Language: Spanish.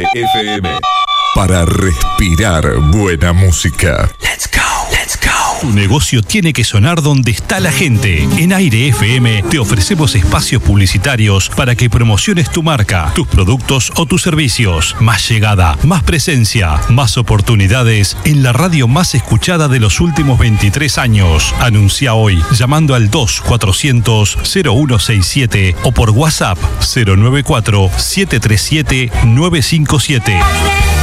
FM. Para respirar buena música. Let's go, let's go. Tu negocio tiene que sonar donde está la gente. En Aire FM te ofrecemos espacios publicitarios para que promociones tu marca, tus productos o tus servicios. Más llegada, más presencia, más oportunidades en la radio más escuchada de los últimos 23 años. Anuncia hoy llamando al 2400-0167 o por WhatsApp 094-737-957.